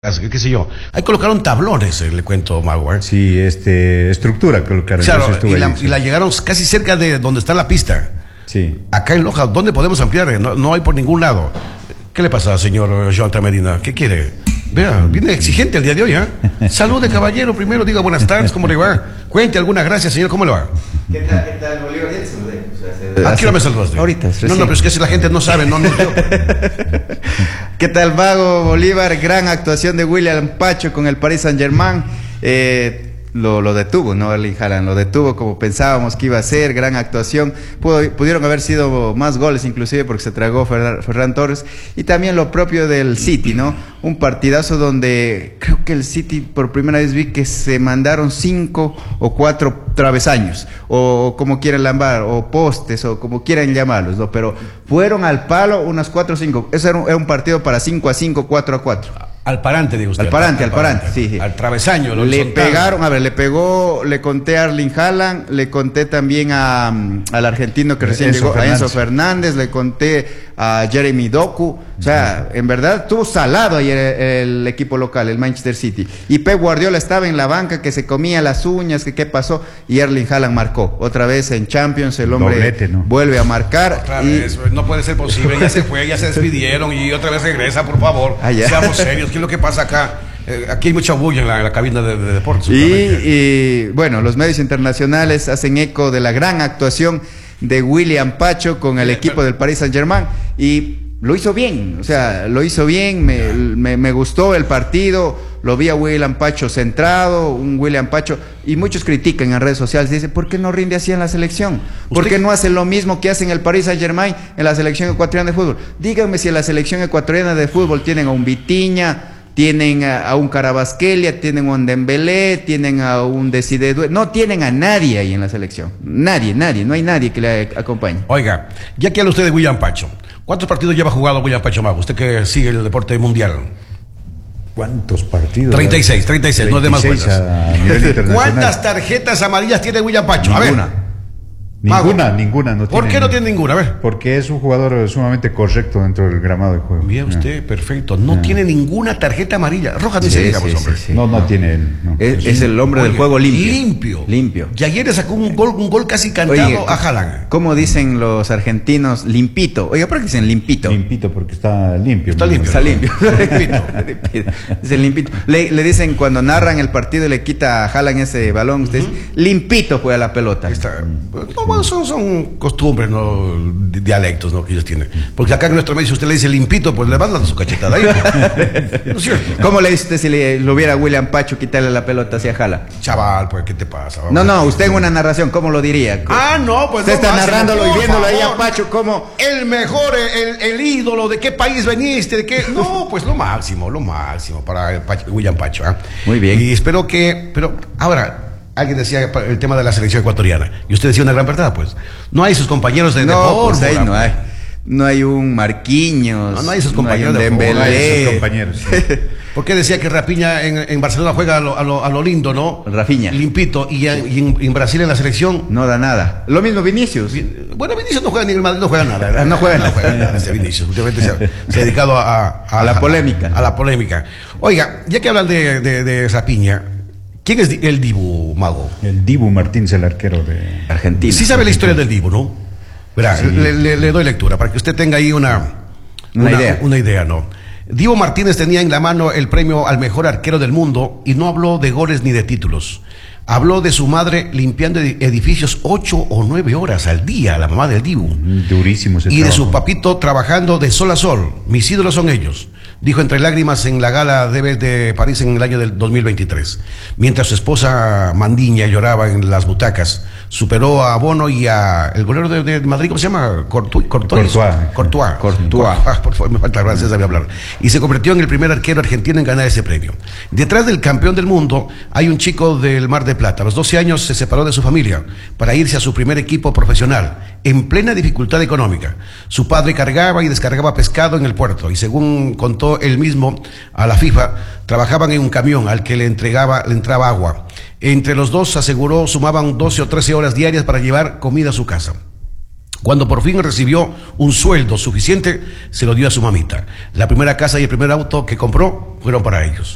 qué sé yo. Ahí colocaron tablones, le cuento, Mago. Sí, estructura colocaron. Claro, y la llegaron casi cerca de donde está la pista. Sí. Acá en Loja, ¿dónde podemos ampliar? No hay por ningún lado. ¿Qué le pasa, señor Joan Medina? ¿Qué quiere? Vea, viene exigente el día de hoy, ¿eh? Salude, caballero, primero diga buenas tardes, ¿cómo le va? Cuente alguna gracia, señor, ¿cómo le va? ¿Qué tal, Bolívar? Aquí no me saludaste. Ahorita, no, pero es que si la gente no sabe, no. ¿Qué tal, Vago Bolívar? Gran actuación de William Pacho con el Paris Saint-Germain. Lo detuvo, ¿no? Erling Haaland lo detuvo como pensábamos que iba a ser, gran actuación. Pudieron haber sido más goles inclusive porque se tragó Ferran Torres. Y también lo propio del City, ¿no? Un partidazo donde creo que el City por primera vez vi que se mandaron 5 o 4 travesaños, o como quieran llamar, o postes, o como quieran llamarlos, ¿no? Pero fueron al palo unas 4 o 5. Eso era un partido para 5-5, 4-4. Al parante, digo usted. Al parante, sí. Al travesaño. Le pegaron, le conté a Erling Haaland, le conté también al argentino que recién llegó, a Enzo Fernández, le conté a Jeremy Doku. O sea, en verdad estuvo salado ayer el equipo local, el Manchester City. Y Pep Guardiola estaba en la banca que se comía las uñas, que qué pasó, y Erling Haaland marcó. Otra vez en Champions el hombre doblete, ¿no? Vuelve a marcar. Otra vez, no puede ser posible, ya se fue, ya se despidieron y otra vez regresa, por favor. Seamos serios. ¿Qué es lo que pasa acá? Aquí hay mucha bulla en la cabina de deportes. Y bueno, los medios internacionales hacen eco de la gran actuación de William Pacho con el equipo del Paris Saint-Germain y lo hizo bien, o sea, lo hizo bien, me gustó el partido, lo vi a William Pacho centrado, un William Pacho, y muchos critican en redes sociales, dicen, ¿por qué no rinde así en la selección? ¿Por qué no hace lo mismo que hace en el Paris Saint-Germain en la selección ecuatoriana de fútbol? Díganme si en la selección ecuatoriana de fútbol tienen a un Vitinha, tienen a un Carabasquelia, tienen a un Dembélé, tienen a un Decidedue, no tienen a nadie ahí en la selección, nadie, no hay nadie que le acompañe. Oiga, ya que habla usted de William Pacho, ¿cuántos partidos lleva jugado William Pacho Mago? Usted que sigue el deporte mundial. ¿Cuántos partidos? 36, no es de más buenas. ¿Cuántas tarjetas amarillas tiene William Pacho? A ver. Ninguna no tiene. ¿Por qué no tiene ninguna? A ver. Porque es un jugador sumamente correcto dentro del gramado de juego. Bien usted, perfecto. No tiene ninguna tarjeta amarilla. Roja ni se diga, pues, hombre. No tiene él. No. Es el hombre del juego limpio. Y ayer le sacó un gol casi cantado a Haaland. ¿Cómo dicen los argentinos? Limpito. Oiga, ¿por qué dicen limpito? Limpito porque está limpio. Está limpio. Dicen limpito. Le dicen cuando narran el partido y le quita a Haaland ese balón, ustedes, limpito juega la pelota. Ahí está. Bueno, son costumbres, ¿no? Dialectos, ¿no? Que ellos tienen. Porque acá en nuestro medio, si usted le dice limpito, pues le van dando su cachetada ahí. ¿No es cierto? ¿Cómo le dice usted si le hubiera a William Pacho quitarle la pelota hacia Haaland? Chaval, pues, ¿qué te pasa? No, usted en una narración, ¿cómo lo diría? No, pues. Usted está narrándolo y viéndolo ahí a Pacho, ¿cómo? El mejor, el ídolo, ¿de qué país veniste? ¿De qué? No, pues lo máximo para William Pacho, ¿eh? Muy bien. Y espero que, pero ahora, alguien decía el tema de la selección ecuatoriana y usted decía una gran verdad, pues no hay sus compañeros de fórmula, pues ahí no hay un Marquinhos, no hay sus compañeros de Dembélé. ¿Por qué decía que Rafinha en Barcelona juega a lo lindo, no? Rafinha limpito y en Brasil en la selección no da nada. Lo mismo Vinicius. Bueno, Vinicius no juega ni en el Madrid, no juega nada. No juega nada ese Vinicius. Últimamente se ha dedicado a la polémica. A la polémica. Oiga, ya que hablan de Rafinha, ¿quién es el Dibu, Mago? El Dibu Martínez, el arquero de Argentina. Sí sabe la historia del Dibu, ¿no? Verá, sí. Le doy lectura para que usted tenga ahí una idea, ¿no? Dibu Martínez tenía en la mano el premio al mejor arquero del mundo y no habló de goles ni de títulos. Habló de su madre limpiando edificios 8 o 9 horas al día, la mamá del Dibu. Durísimo ese Y trabajo. de su papito trabajando de sol a sol. Mis ídolos son ellos, dijo entre lágrimas en la gala de París en el año del 2023. Mientras su esposa Mandiña lloraba en las butacas, superó a Bono y a el golero de Madrid, ¿cómo se llama? Courtois. Por favor, me falta francés, sabía hablar. Y se convirtió en el primer arquero argentino en ganar ese premio. Detrás del campeón del mundo hay un chico del Mar de Plata. A los 12 años se separó de su familia para irse a su primer equipo profesional, en plena dificultad económica. Su padre cargaba y descargaba pescado en el puerto y según contó él mismo a la FIFA, trabajaban en un camión al que le entraba agua. Entre los dos, aseguró, sumaban 12 o 13 horas diarias para llevar comida a su casa. Cuando por fin recibió un sueldo suficiente, se lo dio a su mamita. La primera casa y el primer auto que compró fueron para ellos.